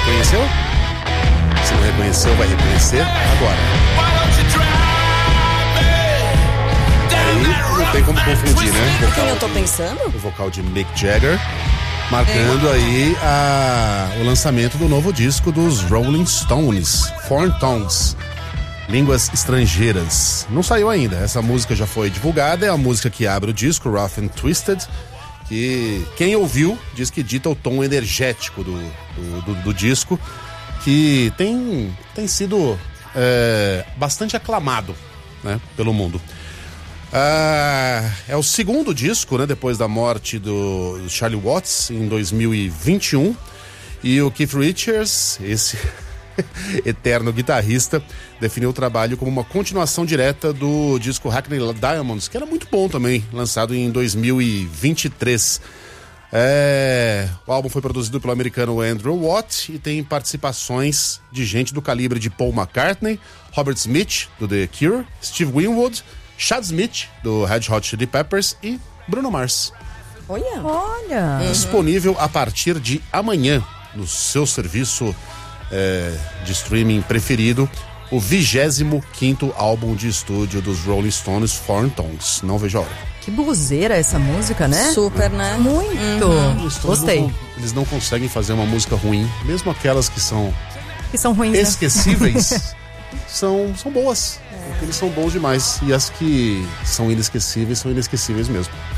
Reconheceu? Se não reconheceu, vai reconhecer agora. Aí não tem como confundir, né? Quem eu tô pensando? O vocal de Mick Jagger, marcando aí o lançamento do novo disco dos Rolling Stones, Foreign Tongues, Línguas Estrangeiras. Não saiu ainda, essa música já foi divulgada, é a música que abre o disco, Rough and Twisted, que quem ouviu diz que dita o tom energético do disco, que tem sido bastante aclamado, né, pelo mundo. É o segundo disco, né, depois da morte do Charlie Watts em 2021, e o Keith Richards, esse eterno guitarrista, definiu o trabalho como uma continuação direta do disco Hackney Diamonds, que era muito bom também, lançado em 2023. O álbum foi produzido pelo americano Andrew Watt e tem participações de gente do calibre de Paul McCartney, Robert Smith, do The Cure, Steve Winwood, Chad Smith, do Red Hot Chili Peppers, e Bruno Mars. Olha. Disponível a partir de amanhã no seu serviço de streaming preferido, o 25º álbum de estúdio dos Rolling Stones, Foreign Tongues. Não vejo a hora. Que buzeira essa música, né? Super, né? Muito. Gostei. Eles não conseguem fazer uma música ruim, mesmo aquelas que são ruins, esquecíveis, né? são boas. Porque eles são bons demais. E as que são inesquecíveis mesmo.